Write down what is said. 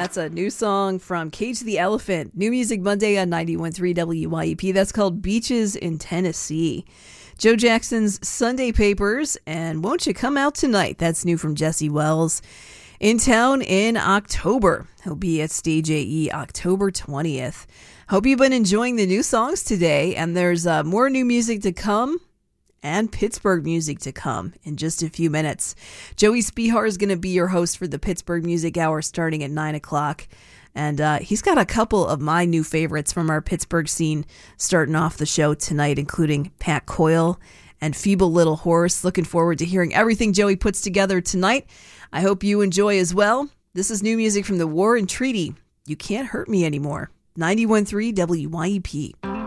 That's a new song from Cage the Elephant. New Music Monday on 91.3 WYEP. That's called Beaches in Tennessee. Joe Jackson's Sunday Papers and Won't You Come Out Tonight? That's new from Jesse Wells. In town in October. He'll be at Stage AE October 20th. Hope you've been enjoying the new songs today, and there's more new music to come and Pittsburgh music to come in just a few minutes. Joey Spihar is going to be your host for the Pittsburgh Music Hour starting at 9 o'clock. And he's got a couple of my new favorites from our Pittsburgh scene starting off the show tonight, including Pat Coyle and Feeble Little Horse. Looking forward to hearing everything Joey puts together tonight. I hope you enjoy as well. This is new music from the War and Treaty. You Can't Hurt Me Anymore. 91.3 WYEP.